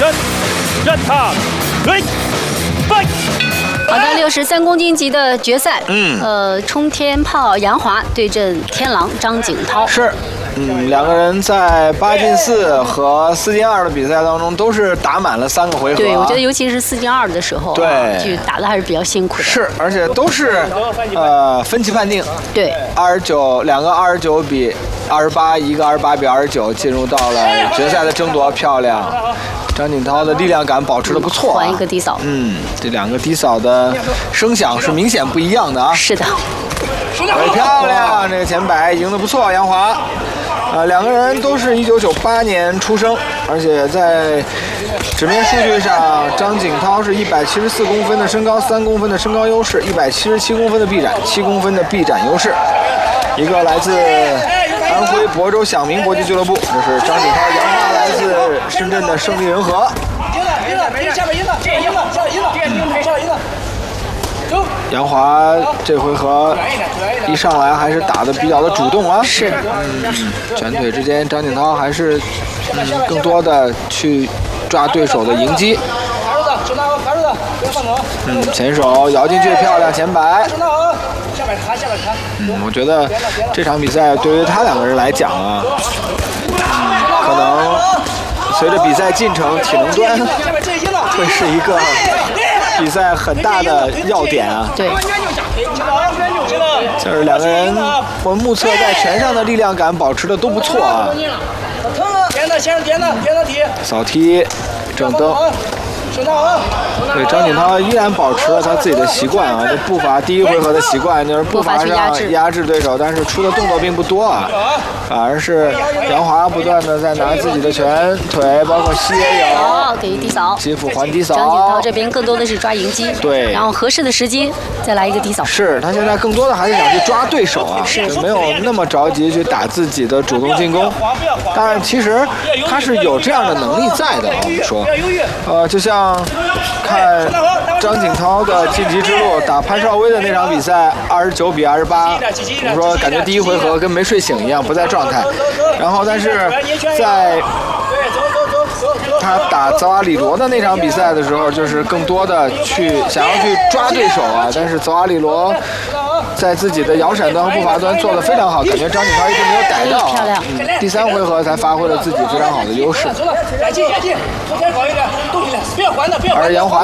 身，任他对fight。 好的，63公斤级的决赛，冲天炮杨华对阵天狼张景涛。 是。两个人在8进4和4进2的比赛当中都是打满了3个回合。 对，我觉得尤其是4进2的时候， 对， 就打的还是比较辛苦的。 是，而且都是分歧判定。 对 ，29，两个29比28，一个28比29，进入到了决赛的争夺，漂亮。张景涛的力量感保持得不错， 还一个低扫。 这2个低扫的声响是明显不一样的啊。 是的， 漂亮，这个前摆赢得不错，杨华。两个人都是1998年出生，而且在纸面数据上，张景涛是174公分的身高，3公分的身高优势，177公分的臂展，7公分的臂展优势。一个来自安徽亳州响明搏击俱乐部，这是张景涛，杨华来自深圳的胜利人和。杨华这回合一上来还是打得比较的主动啊， 是， 拳腿之间张景涛还是更多的去抓对手的迎击。前手咬进去漂亮，前摆。我觉得这场比赛对于他2个人来讲啊，可能随着比赛进程，体能端会是一个比赛很大的要点啊。 对， 就是2个人，我们目测在拳上的力量感保持的都不错啊。扫踢，正蹬。对，张景涛依然保持了他自己的习惯啊，这步伐第1回合的习惯就是步伐上压制对手，但是出的动作并不多啊，反而是杨华不断的在拿自己的拳腿，包括膝也有， 给低扫， 接腹还低扫。 张景涛这边更多的是抓迎击， 对， 然后合适的时机再来一个低扫。 是他现在更多的还是想去抓对手啊，就没有那么着急去打自己的主动进攻。当然，其实他是有这样的能力在的，我们说，就像看张景涛的晋级之路打潘少威的那场比赛，29比28，我们说感觉第1回合跟没睡醒一样，不在状态。然后，但是在他打泽瓦里罗的那场比赛的时候，就是更多的想要去抓对手啊，但是泽瓦里罗在自己的摇闪端和步伐端做得非常好，感觉张景涛一直没有逮到， 漂亮。 第3回合才发挥了自己非常好的优势。而杨华